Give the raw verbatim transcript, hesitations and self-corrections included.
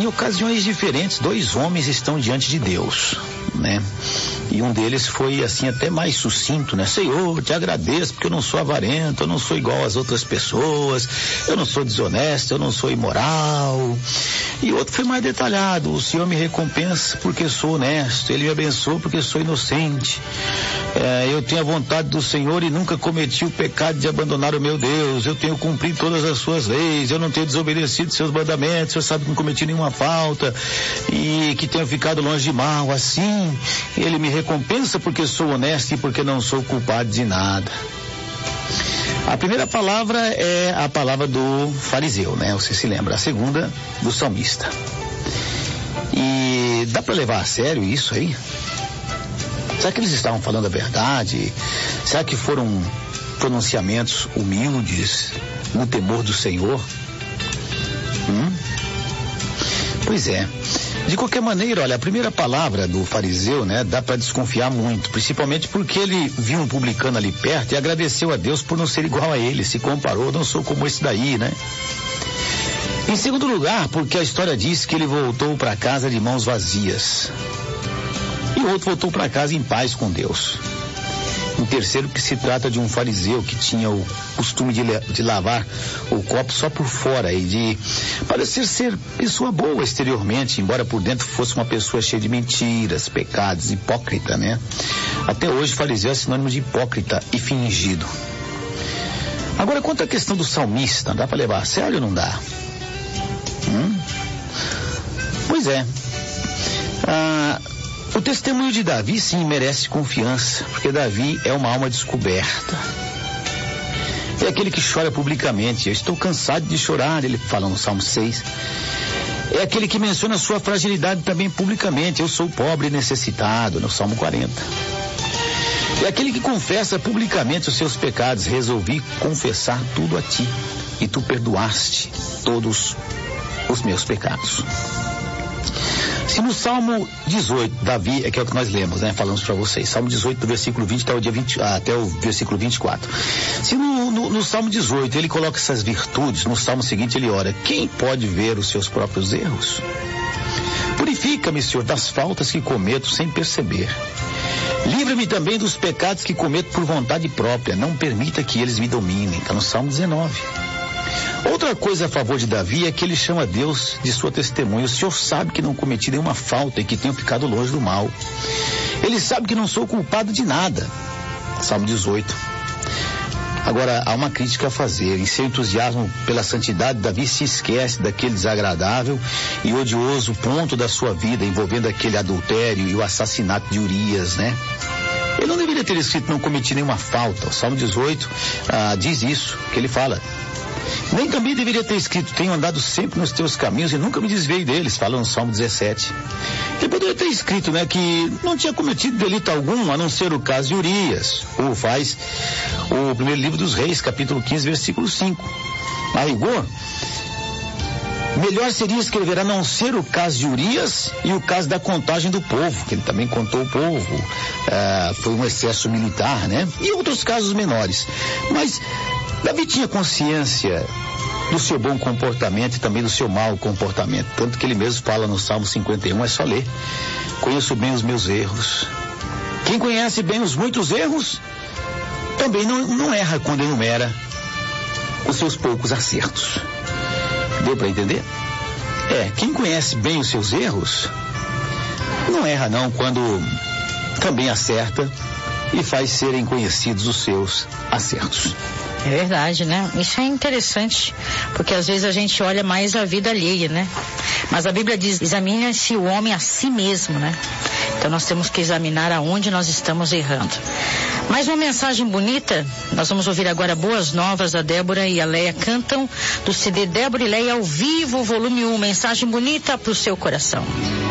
em ocasiões diferentes, dois homens estão diante de Deus, né? E um deles foi assim até mais sucinto, né? Senhor, te agradeço porque eu não sou avarento, eu não sou igual às outras pessoas, eu não sou desonesto, eu não sou imoral. E outro foi mais detalhado: o Senhor me recompensa porque sou honesto, Ele me abençoa porque sou inocente. É, eu tenho a vontade do Senhor e nunca cometi o pecado de abandonar o meu Deus. Eu tenho cumprido todas as suas leis, eu não tenho desobedecido seus mandamentos, o Senhor sabe que não cometi nenhuma falta e que tenho ficado longe de mal. Assim, Ele me recompensa porque sou honesto e porque não sou culpado de nada. A primeira palavra é a palavra do fariseu, né? Você se lembra. A segunda, do salmista. E dá para levar a sério isso aí? Será que eles estavam falando a verdade? Será que foram pronunciamentos humildes, no temor do Senhor? Hum? Pois é. De qualquer maneira, olha, a primeira palavra do fariseu, né, dá para desconfiar muito, principalmente porque ele viu um publicano ali perto e agradeceu a Deus por não ser igual a ele, se comparou, não sou como esse daí, né? Em segundo lugar, porque a história diz que ele voltou para casa de mãos vazias. E o outro voltou para casa em paz com Deus. Em terceiro, que se trata de um fariseu que tinha o costume de, de lavar o copo só por fora e de parecer ser pessoa boa exteriormente, embora por dentro fosse uma pessoa cheia de mentiras, pecados, hipócrita, né? Até hoje, fariseu é sinônimo de hipócrita e fingido. Agora, quanto à questão do salmista, dá para levar a sério ou não dá? Hum? Pois é. Ah... O testemunho de Davi, sim, merece confiança, porque Davi é uma alma descoberta. É aquele que chora publicamente. Eu estou cansado de chorar, ele fala no Salmo seis. É aquele que menciona a sua fragilidade também publicamente. Eu sou pobre e necessitado, no Salmo quarenta. É aquele que confessa publicamente os seus pecados. Resolvi confessar tudo a ti, e tu perdoaste todos os meus pecados. Se no Salmo dezoito, Davi, é que é o que nós lemos, né? Falamos para vocês. Salmo dezoito, do versículo vinte até o, dia vinte, até o versículo vinte e quatro. Se no, no, no Salmo dezoito ele coloca essas virtudes, no Salmo seguinte ele ora: quem pode ver os seus próprios erros? Purifica-me, Senhor, das faltas que cometo sem perceber. Livra-me também dos pecados que cometo por vontade própria. Não permita que eles me dominem. Está no Salmo dezenove. Outra coisa a favor de Davi é que ele chama Deus de sua testemunha. O Senhor sabe que não cometi nenhuma falta e que tenho ficado longe do mal. Ele sabe que não sou culpado de nada. Salmo dezoito. Agora, há uma crítica a fazer. Em seu entusiasmo pela santidade, Davi se esquece daquele desagradável e odioso ponto da sua vida, envolvendo aquele adultério e o assassinato de Urias, né? Ele não deveria ter escrito não cometi nenhuma falta. O Salmo dezoito ah, diz isso, que ele fala. Nem também deveria ter escrito: tenho andado sempre nos teus caminhos e nunca me desviei deles, fala no Salmo dezessete. Ele poderia ter escrito, né, que não tinha cometido delito algum, a não ser o caso de Urias, ou faz o primeiro livro dos Reis, capítulo quinze, versículo cinco. A rigor, melhor seria escrever a não ser o caso de Urias e o caso da contagem do povo, que ele também contou o povo, ah, foi um excesso militar, né, e outros casos menores. Mas Davi tinha consciência do seu bom comportamento e também do seu mau comportamento, tanto que ele mesmo fala no Salmo cinquenta e um, é só ler: conheço bem os meus erros. Quem conhece bem os muitos erros, também não, não erra quando enumera os seus poucos acertos. Deu para entender? É, quem conhece bem os seus erros, não erra não quando também acerta e faz serem conhecidos os seus acertos. É verdade, né? Isso é interessante, porque às vezes a gente olha mais a vida alheia, né? Mas a Bíblia diz: examine-se o homem a si mesmo, né? Então nós temos que examinar aonde nós estamos errando. Mais uma mensagem bonita. Nós vamos ouvir agora Boas Novas. A Débora e a Leia cantam do C D Débora e Leia ao vivo, volume um. Mensagem bonita para o seu coração.